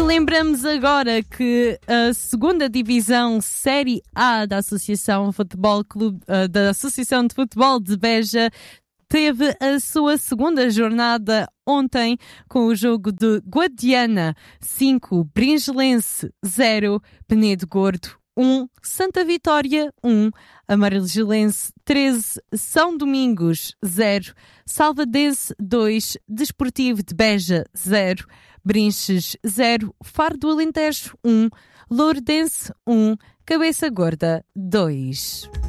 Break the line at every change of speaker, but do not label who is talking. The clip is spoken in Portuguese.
lembramos agora que a segunda divisão Série A da Associação da Associação de Futebol de Beja teve a sua segunda jornada ontem com o jogo de Guadiana 5, Bringelense 0, Penedo Gordo 1, Santa Vitória 1, Amarelense 13, São Domingos 0, Salvadense 2, Desportivo de Beja 0, Brinches 0, Faro do Alentejo 1, Lourdense 1, Cabeça Gorda 2.